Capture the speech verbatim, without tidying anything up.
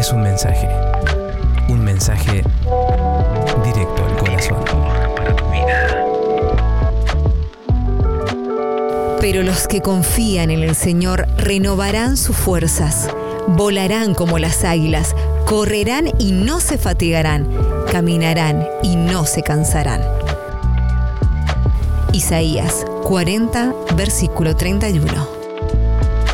es un mensaje, un mensaje directo al corazón. Para tu vida. Pero los que confían en el Señor renovarán sus fuerzas, volarán como las águilas, correrán y no se fatigarán, caminarán y no se cansarán. Isaías cuarenta, versículo treinta y uno.